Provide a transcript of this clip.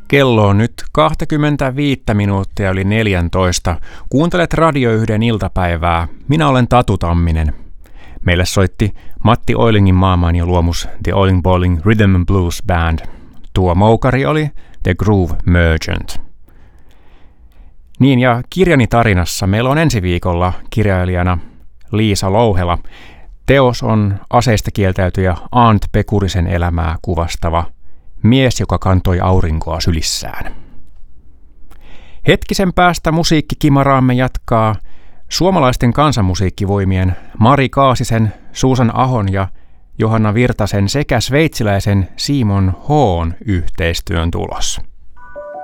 Kello on nyt 25 minuuttia yli 14. Kuuntelet Radio 1 iltapäivää. Minä olen Tatu Tamminen. Meille soitti Matti Oilingin maamainio luomus The Oiling Bowling Rhythm and Blues Band. Tuo moukari oli The Groove Merchant. Niin, ja kirjani tarinassa meillä on ensi viikolla kirjailijana Liisa Louhela. Teos on aseista kieltäytyjä Arnt Pekurisen elämää kuvastava mies, joka kantoi aurinkoa sylissään. Hetkisen päästä musiikkikimaraamme jatkaa suomalaisten kansanmusiikkivoimien Mari Kaasisen, Suusan Ahon ja Johanna Virtasen sekä sveitsiläisen Simon H:n yhteistyön tulos.